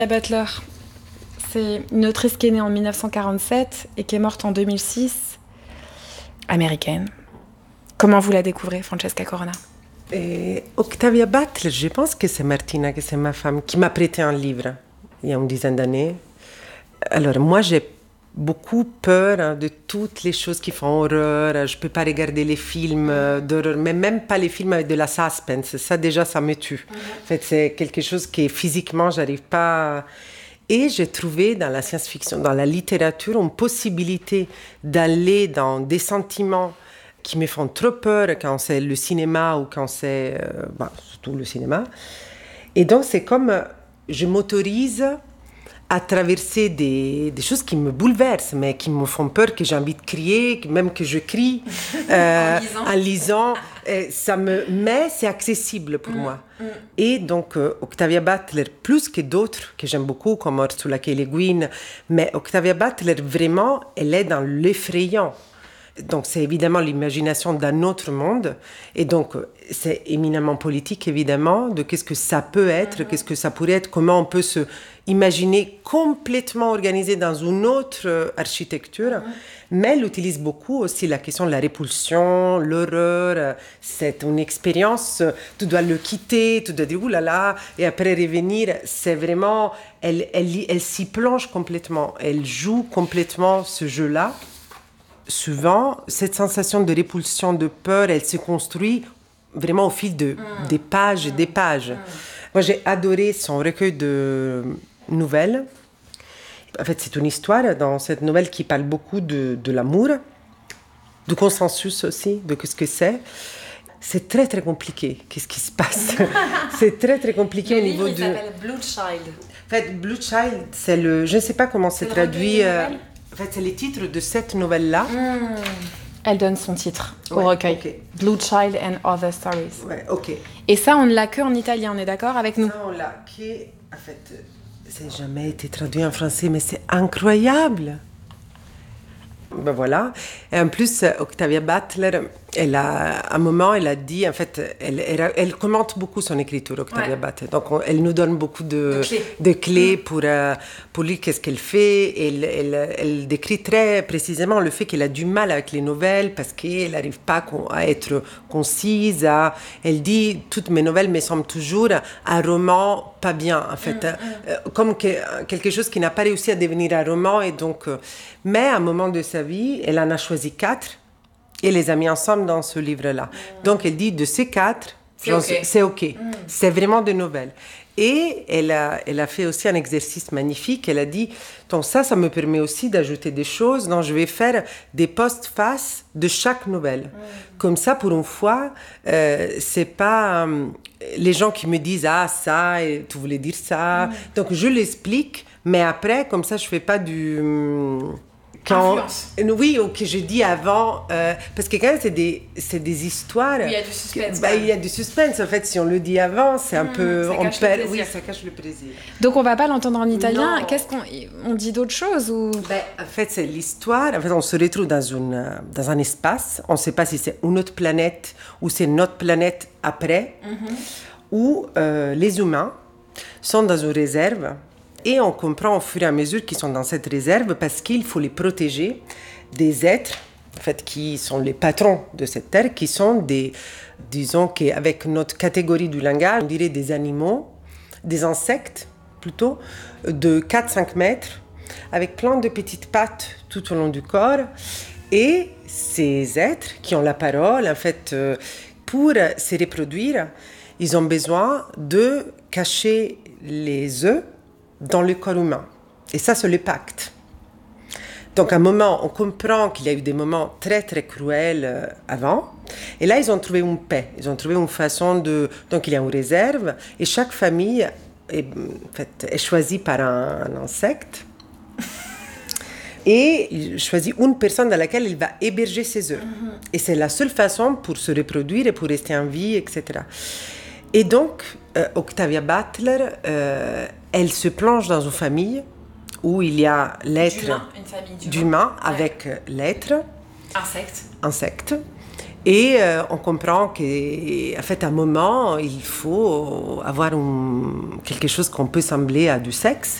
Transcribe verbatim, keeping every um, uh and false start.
Butler, c'est une autrice qui est née en mille neuf cent quarante-sept et qui est morte en deux mille six, américaine. Comment vous la découvrez, Francesca Corona? Et Octavia Butler, je pense que c'est Martina, que c'est ma femme, qui m'a prêté un livre il y a une dizaine d'années. Alors moi, j'ai beaucoup peur hein, de toutes les choses qui font horreur. Je ne peux pas regarder les films d'horreur, mais même pas les films avec de la suspense. Ça, déjà, ça me tue. Mm-hmm. En fait, c'est quelque chose qui, physiquement, je n'arrive pas... À... Et j'ai trouvé dans la science-fiction, dans la littérature, une possibilité d'aller dans des sentiments qui me font trop peur quand c'est le cinéma ou quand c'est... Euh, bah, surtout le cinéma. Et donc, c'est comme... Je m'autorise à traverser des, des choses qui me bouleversent, mais qui me font peur, que j'ai envie de crier, même que je crie euh, en lisant. En lisant euh, ça me, mais c'est accessible pour mmh, moi. Mmh. Et donc, euh, Octavia Butler, plus que d'autres, que j'aime beaucoup, comme Ursula K. Le Guin, mais Octavia Butler, vraiment, elle est dans l'effrayant. Donc, c'est évidemment l'imagination d'un autre monde. Et donc, c'est éminemment politique, évidemment, de qu'est-ce que ça peut être, mm-hmm. qu'est-ce que ça pourrait être, comment on peut se imaginer complètement organisé dans une autre architecture. Mm-hmm. Mais elle utilise beaucoup aussi la question de la répulsion, l'horreur. C'est une expérience, tu dois le quitter, tu dois dire « oulala » et après revenir. C'est vraiment... Elle, elle, elle, elle s'y plonge complètement. Elle joue complètement ce jeu-là. Souvent, cette sensation de répulsion, de peur, elle se construit vraiment au fil de, mmh. des pages et mmh. des pages. Mmh. Moi, j'ai adoré son recueil de nouvelles. En fait, c'est une histoire dans cette nouvelle qui parle beaucoup de, de l'amour, du consensus aussi, de ce que c'est. C'est très, très compliqué. Qu'est-ce qui se passe? C'est très, très compliqué le au niveau livre, de... il s'appelle Blue Child. En fait, Blue Child, c'est le... Je ne sais pas comment c'est, c'est traduit... En fait, c'est les titres de cette nouvelle-là. Mmh. Elle donne son titre au ouais, recueil. Okay. Blue Child and Other Stories. Ouais, ok. Et ça, on ne l'a que en italien, on est d'accord avec nous? Ça, on l'a que... En fait, ça n'a jamais été traduit en français, mais c'est incroyable. Ben voilà. Et en plus, Octavia Butler, elle a, à un moment, elle a dit, en fait, elle, elle, elle commente beaucoup son écriture, Octavia ouais. Butler. Donc, on, elle nous donne beaucoup de, de clés, de clés mmh. pour, euh, pour lire qu'est-ce qu'elle fait. Elle, elle, elle décrit très précisément le fait qu'elle a du mal avec les nouvelles parce qu'elle n'arrive pas à être concise. À, elle dit, toutes mes nouvelles me semblent toujours un roman pas bien, en fait. Mmh, hein, mmh. Euh, comme que, quelque chose qui n'a pas réussi à devenir un roman. Et donc, euh, mais à un moment de sa vie, elle en a choisi quatre et les a mis ensemble dans ce livre-là. Mmh. Donc, elle dit de ces quatre, c'est OK. C'est, okay. Mmh. C'est vraiment des nouvelles. Et elle a, elle a fait aussi un exercice magnifique. Elle a dit, donc ça, ça me permet aussi d'ajouter des choses. Donc, je vais faire des post-faces de chaque nouvelle. Mmh. Comme ça, pour une fois, euh, c'est pas euh, les gens qui me disent, ah, ça, et tu voulais dire ça. Mmh. Donc, je l'explique, mais après, comme ça, je fais pas du... Hum, Quand, oui, ou que je dis avant, euh, parce que quand même, c'est des, c'est des histoires... Oui, il y a du suspense. Bah, il y a du suspense, en fait, si on le dit avant, c'est un mmh, peu... Ça on cache perd, le plaisir. Oui, ça cache le plaisir. Donc, on va pas l'entendre en italien. Non. Qu'est-ce qu'on... On dit d'autres choses ou... Ben, en fait, c'est l'histoire. En fait, on se retrouve dans, une, dans un espace. On ne sait pas si c'est une autre planète ou c'est notre planète après, mmh. où euh, les humains sont dans une réserve. Et on comprend au fur et à mesure qu'ils sont dans cette réserve parce qu'il faut les protéger des êtres, en fait, qui sont les patrons de cette terre, qui sont des, disons qu'avec notre catégorie du langage, on dirait des animaux, des insectes plutôt, de quatre à cinq mètres, avec plein de petites pattes tout au long du corps. Et ces êtres qui ont la parole, en fait, pour se reproduire, ils ont besoin de cacher les œufs dans le corps humain. Et ça, c'est le pacte. Donc, à un moment, on comprend qu'il y a eu des moments très, très cruels euh, avant. Et là, ils ont trouvé une paix. Ils ont trouvé une façon de... Donc, il y a une réserve. Et chaque famille est, en fait, est choisie par un, un insecte. Et il choisit une personne dans laquelle il va héberger ses œufs. Mm-hmm. Et c'est la seule façon pour se reproduire et pour rester en vie, et cetera. Et donc, euh, Octavia Butler, euh, elle se plonge dans une famille où il y a l'être d'humain, une famille d'humains, d'humain ouais. avec l'être insecte. insecte. Et euh, on comprend qu'à fait, à un moment, il faut avoir un, quelque chose qu'on peut sembler à du sexe.